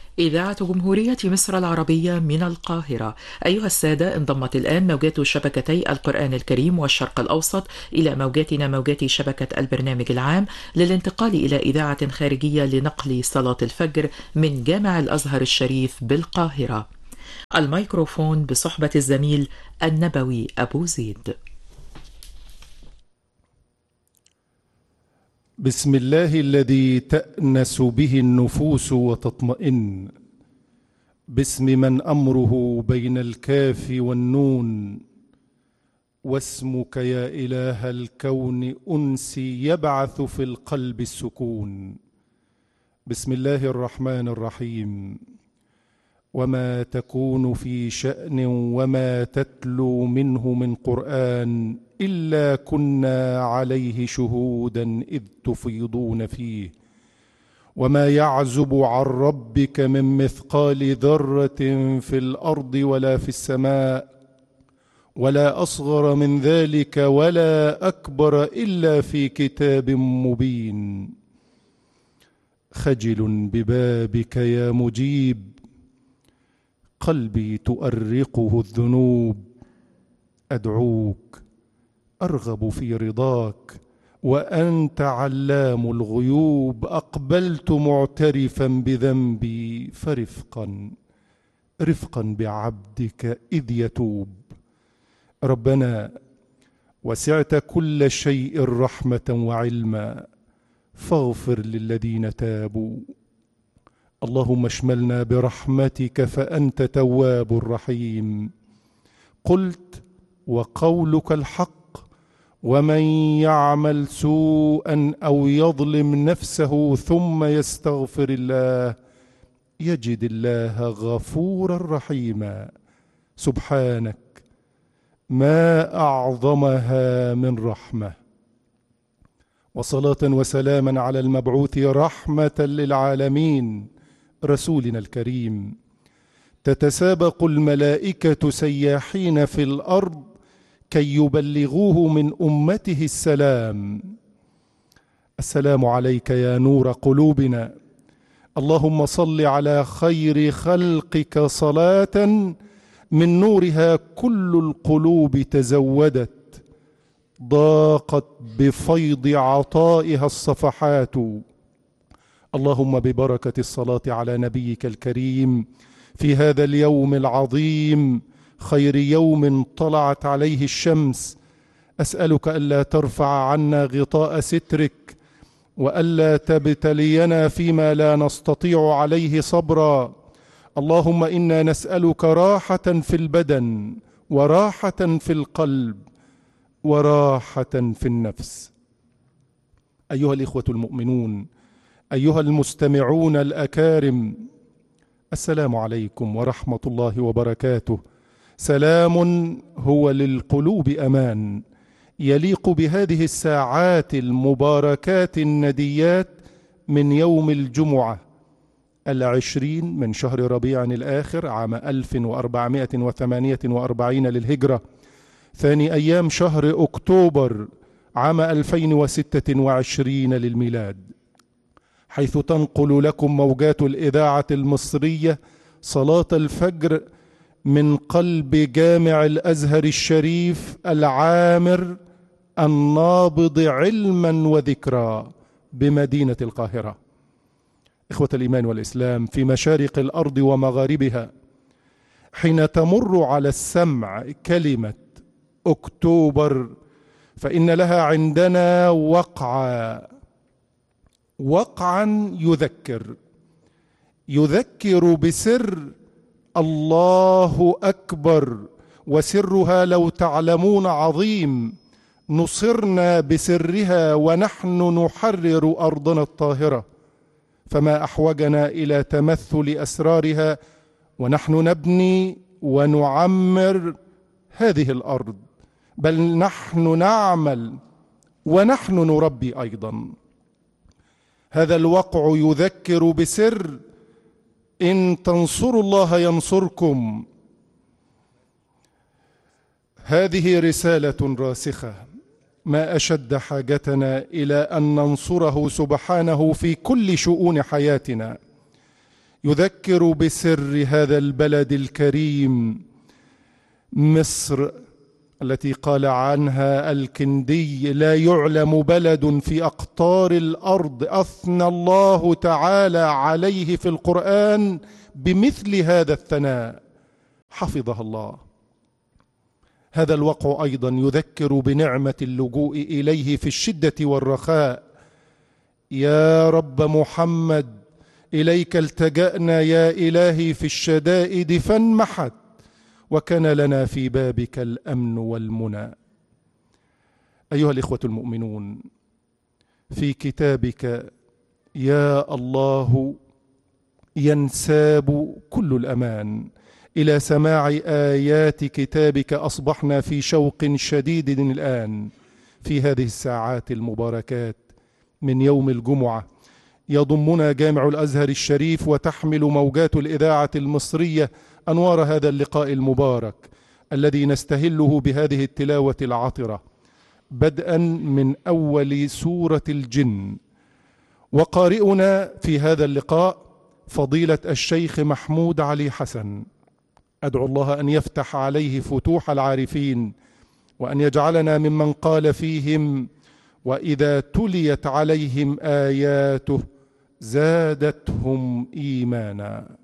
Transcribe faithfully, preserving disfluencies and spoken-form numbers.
إذاعة جمهورية مصر العربية من القاهرة. أيها السادة، انضمت الآن موجات شبكتي القرآن الكريم والشرق الأوسط إلى موجاتنا موجات شبكة البرنامج العام للانتقال إلى إذاعة خارجية لنقل صلاة الفجر من جامع الأزهر الشريف بالقاهرة. الميكروفون بصحبة الزميل النبوي أبو زيد. بسم الله الذي تأنس به النفوس وتطمئن، باسم من أمره بين الكاف والنون، واسمك يا إله الكون أنسي يبعث في القلب السكون. بسم الله الرحمن الرحيم. وما تكون في شأن وما تتلو منه من قرآن إلا كنا عليه شهودا إذ تفيضون فيه، وما يعزب عن ربك من مثقال ذرة في الأرض ولا في السماء ولا أصغر من ذلك ولا أكبر إلا في كتاب مبين. خجل ببابك يا مجيب، قلبي تؤرقه الذنوب، أدعوك أرغب في رضاك وأنت علام الغيوب. أقبلت معترفا بذنبي فرفقا رفقا بعبدك إذ يتوب. ربنا وسعت كل شيء رحمة وعلما، فاغفر للذين تابوا. اللهم اشملنا برحمتك فأنت تواب رحيم. قلت وقولك الحق، ومن يعمل سوءا أو يظلم نفسه ثم يستغفر الله يجد الله غفورا رحيما. سبحانك ما أعظمها من رحمة. وصلاة وسلاما على المبعوث رحمة للعالمين رسولنا الكريم. تتسابق الملائكة سياحين في الأرض كي يبلغوه من أمته السلام. السلام عليك يا نور قلوبنا. اللهم صل على خير خلقك صلاة من نورها كل القلوب تزودت، ضاقت بفيض عطائها الصفحات. اللهم ببركة الصلاة على نبيك الكريم في هذا اليوم العظيم، خير يوم طلعت عليه الشمس، أسألك ألا ترفع عنا غطاء سترك، وألا تبتلينا فيما لا نستطيع عليه صبرا. اللهم إنا نسألك راحة في البدن وراحة في القلب وراحة في النفس. أيها الإخوة المؤمنون، أيها المستمعون الأكارم، السلام عليكم ورحمة الله وبركاته. سلام هو للقلوب أمان، يليق بهذه الساعات المباركات النديات من يوم الجمعة العشرين من شهر ربيع الآخر عام ألف وأربعمائة وثمانية وأربعين للهجرة، ثاني أيام شهر أكتوبر عام ألفين وستة وعشرين للميلاد، حيث تنقل لكم موجات الإذاعة المصرية صلاة الفجر من قلب جامع الأزهر الشريف العامر النابض علما وذكرى بمدينة القاهرة. إخوة الإيمان والإسلام، في مشارق الأرض ومغاربها، حين تمر على السمع كلمة أكتوبر فإن لها عندنا وقعا وقعا يذكر يذكر بسر الله أكبر، وسرها لو تعلمون عظيم. نصرنا بسرها ونحن نحرر أرضنا الطاهرة، فما أحوجنا إلى تمثل أسرارها ونحن نبني ونعمر هذه الأرض، بل نحن نعمل ونحن نربي أيضا. هذا الوقع يذكر بسر إن تنصروا الله ينصركم. هذه رسالة راسخة، ما أشد حاجتنا إلى أن ننصره سبحانه في كل شؤون حياتنا. يذكر بسر هذا البلد الكريم مصر، التي قال عنها الكندي: لا يعلم بلد في أقطار الأرض أثنى الله تعالى عليه في القرآن بمثل هذا الثناء. حفظها الله. هذا الوقع أيضا يذكر بنعمة اللجوء إليه في الشدة والرخاء. يا رب محمد، إليك التجأنا يا إلهي في الشدائد فانمحت، وكان لنا في بابك الأمن والمنى. أيها الإخوة المؤمنون، في كتابك يا الله ينساب كل الأمان إلى سماع آيات كتابك. أصبحنا في شوق شديد الآن في هذه الساعات المباركات من يوم الجمعة. يضمنا جامع الأزهر الشريف وتحمل موجات الإذاعة المصرية أنوار هذا اللقاء المبارك الذي نستهله بهذه التلاوة العطرة، بدءا من أول سورة الجن. وقارئنا في هذا اللقاء فضيلة الشيخ محمود علي حسن. أدعو الله أن يفتح عليه فتوح العارفين، وأن يجعلنا ممن قال فيهم: وإذا تليت عليهم آياته زادتهم إيمانا.